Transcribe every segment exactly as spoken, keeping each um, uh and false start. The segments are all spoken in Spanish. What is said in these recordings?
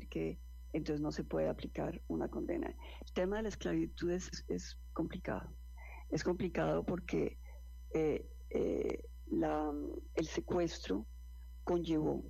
decir que entonces no se puede aplicar una condena. El tema de la esclavitud es, es complicado. Es complicado porque eh, eh, la, el secuestro conllevó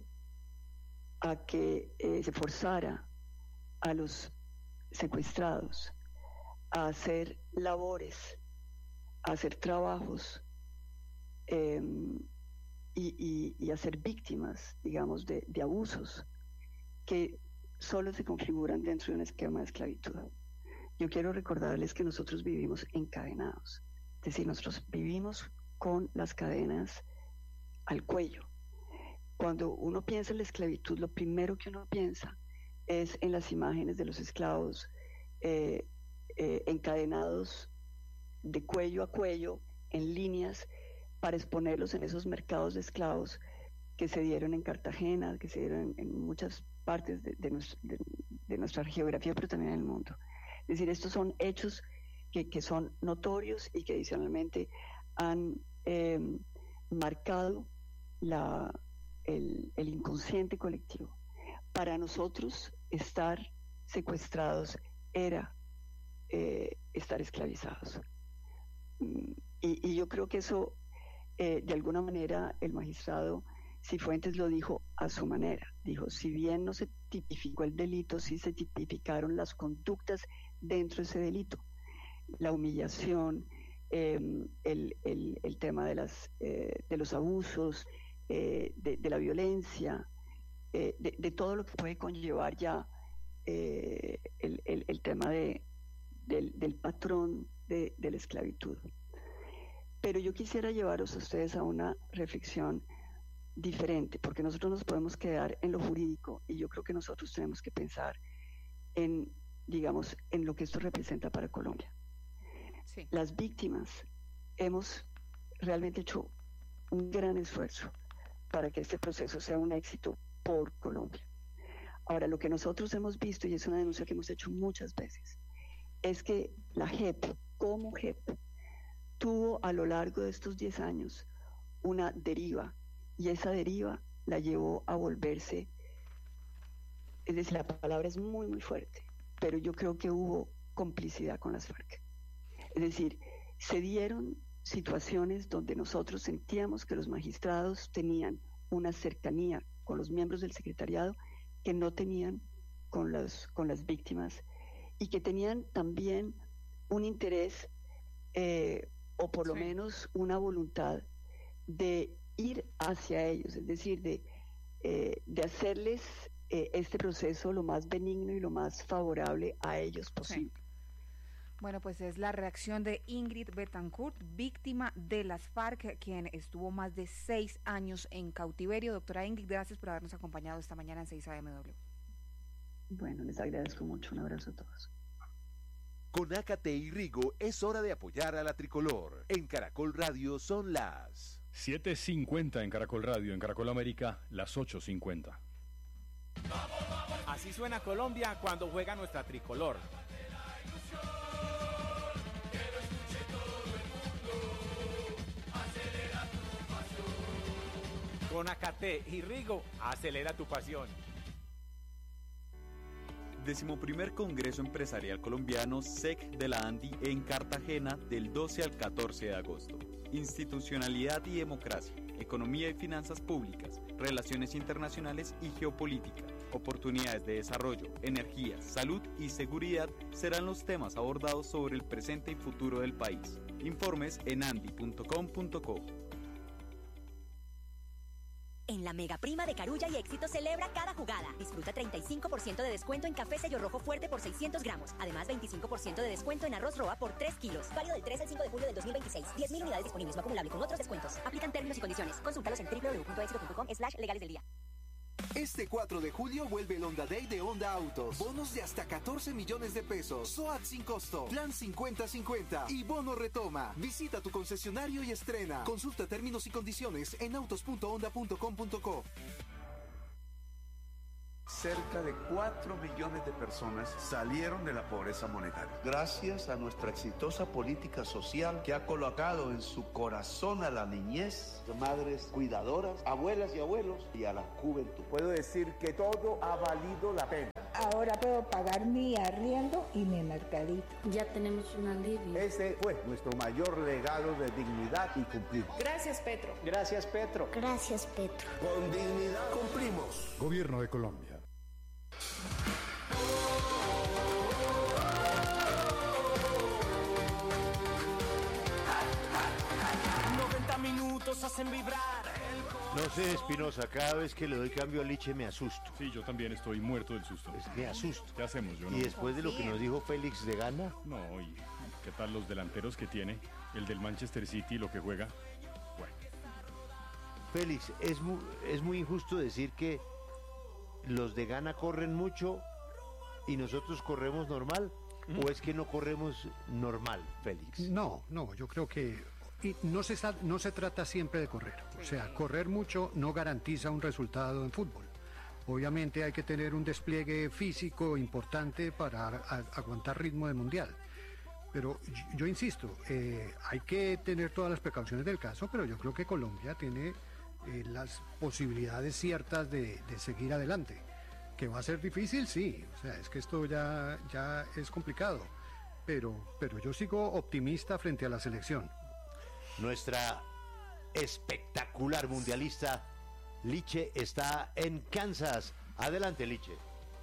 a que eh, se forzara a los secuestrados a hacer labores, a hacer trabajos eh, y, y, y a ser víctimas, digamos, de, de abusos que solo se configuran dentro de un esquema de esclavitud. Yo quiero recordarles que nosotros vivimos encadenados, es decir, nosotros vivimos con las cadenas al cuello. Cuando uno piensa en la esclavitud, lo primero que uno piensa es en las imágenes de los esclavos eh, eh, encadenados de cuello a cuello, en líneas, para exponerlos en esos mercados de esclavos que se dieron en Cartagena, que se dieron en, en muchas partes de, de, nuestro, de, de nuestra geografía, pero también en el mundo. Es decir, estos son hechos que, que son notorios y que adicionalmente han eh, marcado la, el, el inconsciente colectivo. Para nosotros, estar secuestrados era eh, estar esclavizados. Y, y yo creo que eso, eh, de alguna manera, el magistrado Cifuentes lo dijo a su manera. Dijo, si bien no se tipificó el delito, sí se tipificaron las conductas dentro de ese delito. La humillación, eh, el, el, el tema de, las, eh, de los abusos, eh, de, de la violencia, eh, de, de todo lo que puede conllevar ya eh, el, el, el tema de, del, del patrón de, de la esclavitud. Pero yo quisiera llevaros a ustedes a una reflexión diferente, porque nosotros nos podemos quedar en lo jurídico y yo creo que nosotros tenemos que pensar en, digamos, en lo que esto representa para Colombia. Sí. Las víctimas hemos realmente hecho un gran esfuerzo para que este proceso sea un éxito por Colombia. Ahora, lo que nosotros hemos visto, y es una denuncia que hemos hecho muchas veces, es que la J E P, como J E P, tuvo a lo largo de estos diez años una deriva, y esa deriva la llevó a volverse, es decir, la palabra es muy muy fuerte, pero yo creo que hubo complicidad con las FARC. Es decir, se dieron situaciones donde nosotros sentíamos que los magistrados tenían una cercanía con los miembros del secretariado que no tenían con las, con las víctimas, y que tenían también un interés eh, o por lo sí. menos una voluntad de ir hacia ellos, es decir, de, eh, de hacerles eh, este proceso lo más benigno y lo más favorable a ellos posible. Sí. Bueno, pues es la reacción de Ingrid Betancourt, víctima de las FARC, quien estuvo más de seis años en cautiverio. Doctora Ingrid, gracias por habernos acompañado esta mañana en seis A M W. Bueno, les agradezco mucho, un abrazo a todos. Con Ácate y Rigo es hora de apoyar a la tricolor. En Caracol Radio son las siete cincuenta en Caracol Radio, en Caracol América, las ocho cincuenta. Así suena Colombia cuando juega nuestra tricolor. Con Ácate y Rigo, acelera tu pasión. Decimoprimer Congreso Empresarial Colombiano S E C de la ANDI en Cartagena del doce al catorce de agosto. Institucionalidad y democracia, economía y finanzas públicas, relaciones internacionales y geopolítica, oportunidades de desarrollo, energía, salud y seguridad serán los temas abordados sobre el presente y futuro del país. Informes en andi punto com punto co. En la Mega Prima de Carulla y Éxito celebra cada jugada. Disfruta treinta y cinco por ciento de descuento en café Sello Rojo Fuerte por seiscientos gramos. Además, veinticinco por ciento de descuento en arroz Roa por tres kilos. Válido del tres al cinco de julio del dos mil veintiséis. diez mil unidades disponibles, no acumulable con otros descuentos. Aplican términos y condiciones. Consúltalos en doble u doble u doble u punto éxito punto com slash legales del día. Este cuatro de julio vuelve el Honda Day de Honda Autos. Bonos de hasta catorce millones de pesos. SOAT sin costo. Plan cincuenta cincuenta. Y bono retoma. Visita tu concesionario y estrena. Consulta términos y condiciones en autos punto honda punto com punto co. cerca de cuatro millones de personas salieron de la pobreza monetaria. Gracias a nuestra exitosa política social que ha colocado en su corazón a la niñez, madres cuidadoras, abuelas y abuelos y a la juventud. Puedo decir que todo ha valido la pena. Ahora puedo pagar mi arriendo y mi mercadito. Ya tenemos un alivio. Ese fue nuestro mayor legado de dignidad y cumplir. Gracias, Petro. Gracias, Petro. Gracias, Petro. Con dignidad cumplimos. Gobierno de Colombia. noventa minutos hacen vibrar. No sé, Espinosa, cada vez que le doy cambio a Liche me asusto. Sí, yo también estoy muerto del susto. Es, me asusto. ¿Qué hacemos? Yo no. Y después de lo que nos dijo Félix de Gana. No, y ¿qué tal los delanteros que tiene? El del Manchester City, lo que juega. Bueno. Félix, es muy, es muy injusto decir que los de Gana corren mucho y nosotros corremos normal. ¿Mm? ¿O es que no corremos normal, Félix? No, no, yo creo que y no se, no se trata siempre de correr. O sea, correr mucho no garantiza un resultado en fútbol. Obviamente hay que tener un despliegue físico importante para a, aguantar ritmo de mundial. Pero yo, yo insisto, eh, hay que tener todas las precauciones del caso, pero yo creo que Colombia tiene eh, las posibilidades ciertas de, de seguir adelante. ¿Que va a ser difícil? Sí. O sea, es que esto ya, ya es complicado. Pero, pero yo sigo optimista frente a la selección. Nuestra espectacular mundialista Liche está en Kansas. Adelante, Liche.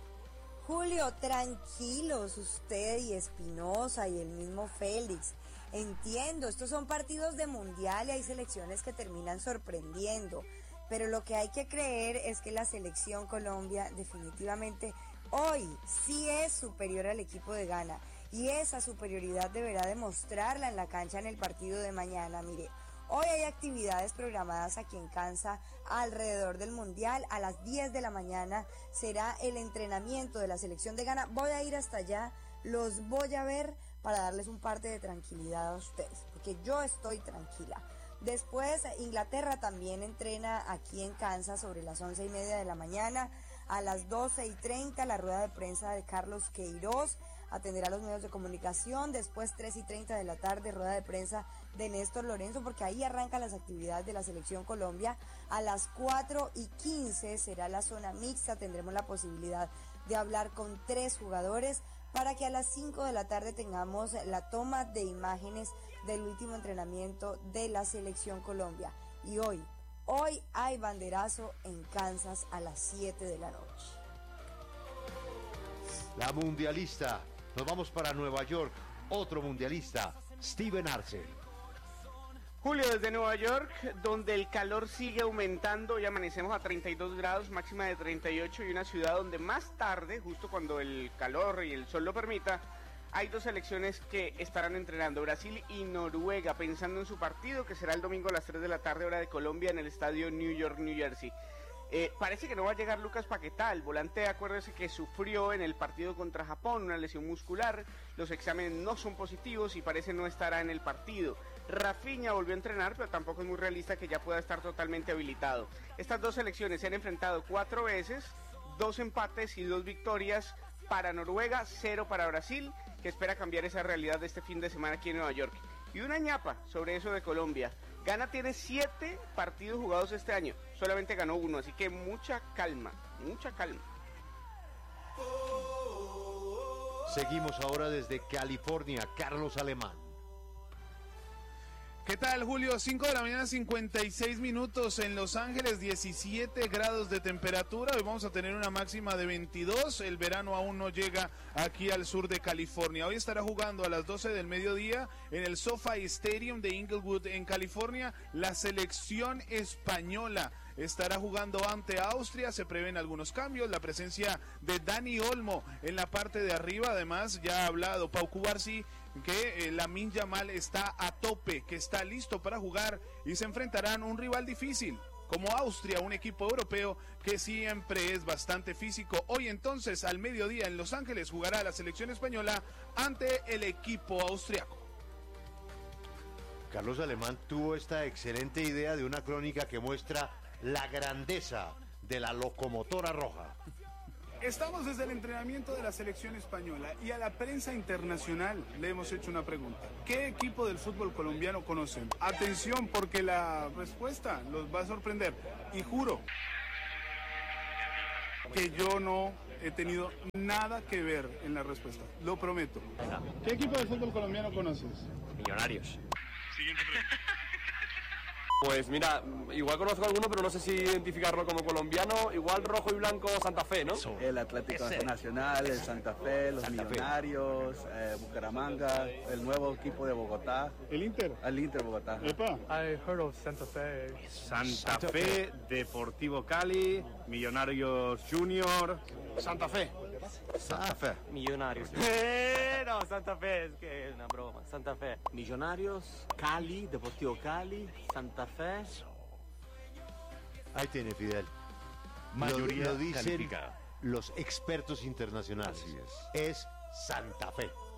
Julio, tranquilos usted y Espinosa y el mismo Félix. Entiendo, estos son partidos de mundial y hay selecciones que terminan sorprendiendo. Pero lo que hay que creer es que la selección Colombia definitivamente hoy sí es superior al equipo de Ghana. Y esa superioridad deberá demostrarla en la cancha en el partido de mañana. Mire, hoy hay actividades programadas aquí en Kansas alrededor del Mundial. A las diez de la mañana será el entrenamiento de la selección de Ghana. Voy a ir hasta allá, los voy a ver para darles un parte de tranquilidad a ustedes, porque yo estoy tranquila. Después, Inglaterra también entrena aquí en Kansas sobre las once y media de la mañana. A las doce y treinta, la rueda de prensa de Carlos Queiroz atenderá a los medios de comunicación. Después, tres y treinta de la tarde, rueda de prensa de Néstor Lorenzo, porque ahí arrancan las actividades de la Selección Colombia. A las cuatro y quince será la zona mixta, tendremos la posibilidad de hablar con tres jugadores para que a las cinco de la tarde tengamos la toma de imágenes del último entrenamiento de la Selección Colombia. Y hoy, hoy hay banderazo en Kansas a las siete de la noche. La mundialista. Nos vamos para Nueva York. Otro mundialista, Steven Arce. Julio, desde Nueva York, donde el calor sigue aumentando, hoy amanecemos a treinta y dos grados, máxima de treinta y ocho, y una ciudad donde más tarde, justo cuando el calor y el sol lo permita, hay dos selecciones que estarán entrenando, Brasil y Noruega, pensando en su partido, que será el domingo a las tres de la tarde, hora de Colombia, en el estadio New York, New Jersey. Eh, parece que no va a llegar Lucas Paquetá, el volante, acuérdese que sufrió en el partido contra Japón una lesión muscular, los exámenes no son positivos y parece no estará en el partido. Rafinha volvió a entrenar, pero tampoco es muy realista que ya pueda estar totalmente habilitado. Estas dos selecciones se han enfrentado cuatro veces, dos empates y dos victorias para Noruega, cero para Brasil, que espera cambiar esa realidad de este fin de semana aquí en Nueva York. Y una ñapa sobre eso de Colombia. Ghana tiene siete partidos jugados este año, solamente ganó uno, así que mucha calma, mucha calma. Seguimos ahora desde California, Carlos Alemán. ¿Qué tal, Julio? cinco de la mañana, cincuenta y seis minutos en Los Ángeles, diecisiete grados de temperatura. Hoy vamos a tener una máxima de veintidós. El verano aún no llega aquí al sur de California. Hoy estará jugando a las doce del mediodía en el SoFi Stadium de Inglewood, en California, la selección española. Estará jugando ante Austria, se prevén algunos cambios, la presencia de Dani Olmo en la parte de arriba, además ya ha hablado Pau Cubarsí que eh, Lamine Yamal está a tope, que está listo para jugar y se enfrentarán a un rival difícil como Austria, un equipo europeo que siempre es bastante físico. Hoy entonces al mediodía en Los Ángeles jugará la selección española ante el equipo austriaco. Carlos Alemán tuvo esta excelente idea de una crónica que muestra la grandeza de la locomotora roja. Estamos desde el entrenamiento de la selección española y a la prensa internacional le hemos hecho una pregunta. ¿Qué equipo del fútbol colombiano conocen? Atención, porque la respuesta los va a sorprender. Y juro que yo no he tenido nada que ver en la respuesta. Lo prometo. ¿Qué equipo del fútbol colombiano conoces? Millonarios. Siguiente pregunta. Pues mira, igual conozco alguno, pero no sé si identificarlo como colombiano. Igual rojo y blanco Santa Fe, ¿no? El Atlético Nacional, el Santa Fe, los Santa Millonarios, eh, Bucaramanga, el nuevo equipo de Bogotá. ¿El Inter? El Inter Bogotá. Epa. I heard of Santa Fe. Santa, Santa Fe, Fe, Deportivo Cali, Millonarios Junior. Santa Fe. Santa Fe. Millonarios. Eh, no, Santa Fe, es que es una broma. Santa Fe. Millonarios, Cali, Deportivo Cali, Santa Fe. Ahí tiene Fidel. Mayoría lo, lo dicen calificada. Los expertos internacionales. Así es. Es Santa Fe.